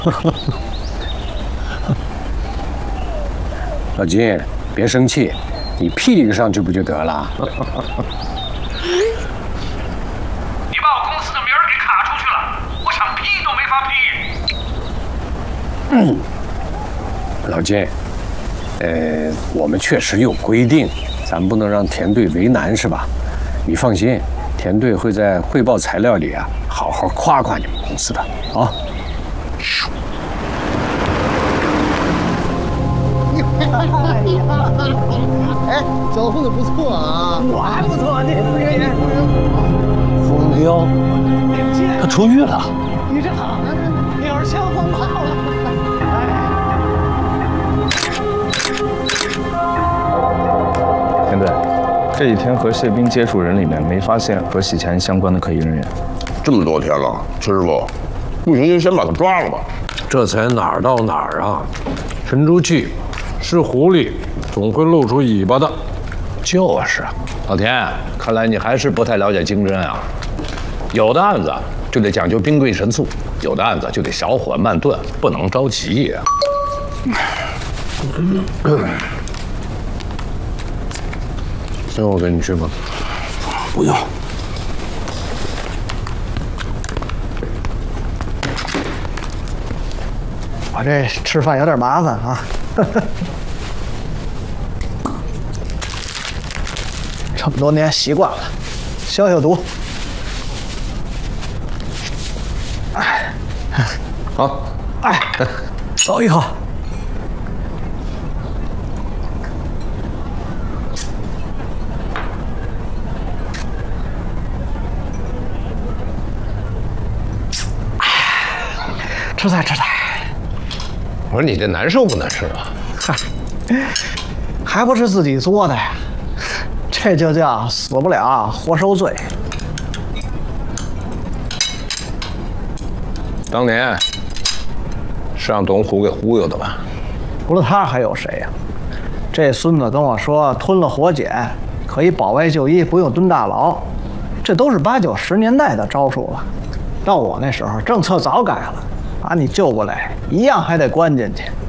老金，别生气，你批领上去不就得了？ 你把我公司的名儿给卡出去了，我想批都没法批。 老金，我们确实有规定，咱不能让田队为难，是吧？你放心，田队会在汇报材料里啊，好好夸夸你们公司的啊。 哎，交互的不错啊， 我还不错，你风彪，他出狱了。 你这好，你要是枪风炮了。 田队，这几天和谢斌接触人里面没发现和洗钱相关的可疑人员。 这么多天了，崔师傅，不行就先把他抓了吧。 这才哪儿到哪儿啊？沉住气，是狐狸总会露出尾巴的。 就是，老田，看来你还是不太了解经侦啊。有的案子就得讲究兵贵神速，有的案子就得小火慢炖，不能着急呀。 那我跟你去吗？ 不用。 我这吃饭有点麻烦啊。这么多年习惯了，消消毒。哎， 好， 哎，走一口。吃菜吃菜。 我说你这难受不难受啊？ 嗨，还不是自己做的呀？这就叫死不了活受罪。 当年是让董虎给忽悠的吧？ 除了他还有谁呀？这孙子跟我说，吞了活检可以保外就医，不用蹲大牢，这都是80、90年代的招数了。到我那时候，政策早改了，把你救过来，一样还得关进去。